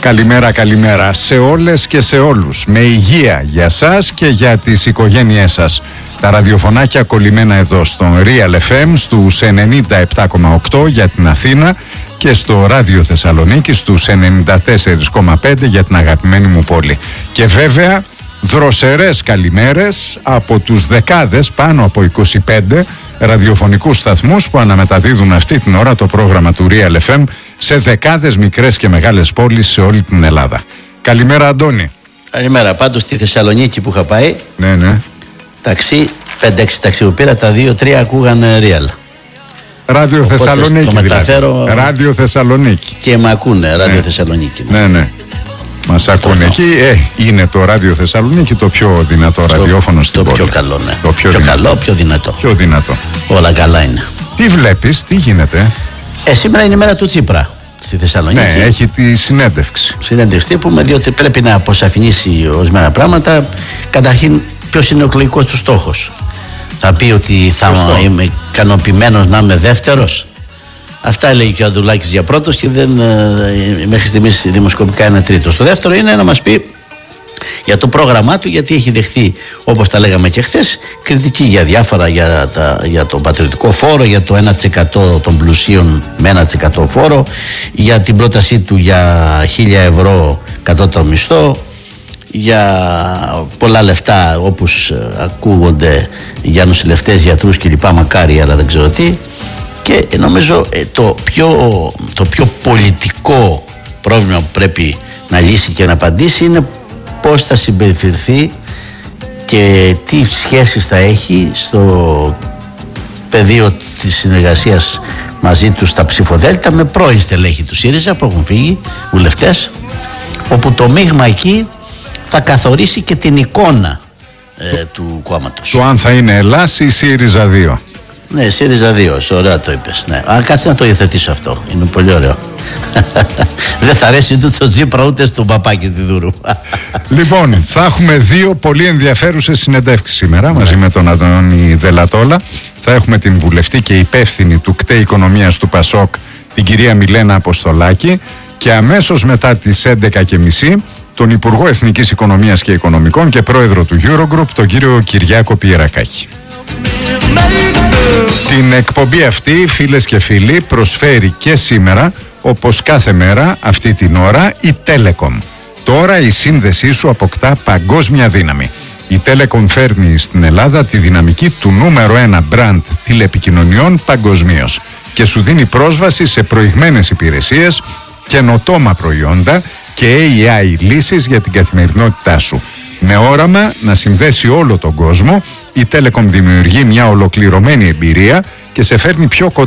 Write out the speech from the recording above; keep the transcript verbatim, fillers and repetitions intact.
Καλημέρα, καλημέρα σε όλες και σε όλους. Με υγεία για σας και για τις οικογένειές σας. Τα ραδιοφωνάκια κολλημένα εδώ στον Real εφ εμ στους ενενήντα επτά κόμμα οκτώ για την Αθήνα και στο Ράδιο Θεσσαλονίκη στους ενενήντα τέσσερα κόμμα πέντε για την αγαπημένη μου πόλη. Και βέβαια δροσερές καλημέρες από τους δεκάδες, πάνω από είκοσι πέντε ραδιοφωνικούς σταθμούς που αναμεταδίδουν αυτή την ώρα το πρόγραμμα του Real εφ εμ σε δεκάδες μικρές και μεγάλες πόλεις σε όλη την Ελλάδα. Καλημέρα, Αντώνη. Καλημέρα. Πάντως στη Θεσσαλονίκη που είχα πάει, ναι, ναι. ταξί, πέντε έξι ταξί που πήρα, τα δύο τρία ακούγαν Real. Ράδιο Οπότε Θεσσαλονίκη το δηλαδή. μεταφέρω... Ράδιο Θεσσαλονίκη. Και με ακούνε, Ράδιο ναι. Θεσσαλονίκη. Ναι, ναι. Μας ακούνε εκεί. Ε, είναι το Ράδιο Θεσσαλονίκη το πιο δυνατό το, ραδιόφωνο στην το πόλη. Πιο καλό, ναι. Το πιο, πιο δυνατό. καλό, πιο δυνατό. Πιο δυνατό. Όλα καλά είναι. Τι βλέπεις, τι γίνεται? Ε, σήμερα είναι η μέρα του Τσίπρα στη Θεσσαλονίκη. Ναι, έχει τη συνέντευξη. Συνέντευξη που με διότι πρέπει να αποσαφηνίσει ορισμένα πράγματα. Καταρχήν, ποιος είναι ο εκλογικός του στόχος? Θα πει ότι θα Σωστό. είμαι ικανοποιημένος να είμαι δεύτερος. Αυτά έλεγε και ο Ανδρουλάκης για πρώτος και δεν, ε, μέχρι στιγμής δημοσκοπικά είναι τρίτος. Το δεύτερο είναι να μας πει για το πρόγραμμά του, γιατί έχει δεχθεί, όπως τα λέγαμε και χθες, κριτική για διάφορα, για, τα, για τον πατριωτικό φόρο, για το ένα τοις εκατό των πλουσίων με ένα τοις εκατό φόρο, για την πρότασή του για χίλια ευρώ κατώτατο μισθό, για πολλά λεφτά όπως ακούγονται για νοσηλευτές, γιατρούς κλπ. Μακάρι, αλλά δεν ξέρω τι. Και νομίζω το πιο, το πιο πολιτικό πρόβλημα που πρέπει να λύσει και να απαντήσει είναι πώς θα συμπεριφερθεί και τι σχέσεις θα έχει στο πεδίο της συνεργασίας μαζί του στα ψηφοδέλτα με πρώην στελέχη του ΣΥΡΙΖΑ που έχουν φύγει, βουλευτές, όπου το μείγμα εκεί θα καθορίσει και την εικόνα ε, του κόμματος. Το αν θα είναι Ελλάς ή ΣΥΡΙΖΑ δύο. Ναι, ΣΥΡΙΖΑ δύο, ωραία το είπες. Ναι. Α, κάτσε να το υιοθετήσω αυτό. Είναι πολύ ωραίο. Δεν θα αρέσει ούτε στο Τσίπρα ούτε στον Παπάκη τη Δούρου. Λοιπόν, θα έχουμε δύο πολύ ενδιαφέρουσες συνεντεύξεις σήμερα μαζί με τον Αντώνη Δελατόλα. Θα έχουμε την βουλευτή και υπεύθυνη του ΚΤΕ Οικονομίας του ΠΑΣΟΚ, την κυρία Μιλένα Αποστολάκη, και αμέσως μετά τις έντεκα και μισή τον Υπουργό Εθνικής Οικονομίας και Οικονομικών και πρόεδρο του Eurogroup, τον κύριο Κυριάκο Πιερακάκη. Την εκπομπή αυτή, φίλες και φίλοι, προσφέρει και σήμερα, όπως κάθε μέρα αυτή την ώρα, η Telecom. Τώρα η σύνδεσή σου αποκτά παγκόσμια δύναμη. Η Telecom φέρνει στην Ελλάδα τη δυναμική του νούμερο ένα μπραντ τηλεπικοινωνιών παγκοσμίως και σου δίνει πρόσβαση σε προηγμένες υπηρεσίες, καινοτόμα προϊόντα και έι άι λύσεις για την καθημερινότητά σου. Με όραμα να συνδέσει όλο τον κόσμο, η Telecom δημιουργεί μια ολοκληρωμένη εμπειρία και σε φέρνει πιο κοντά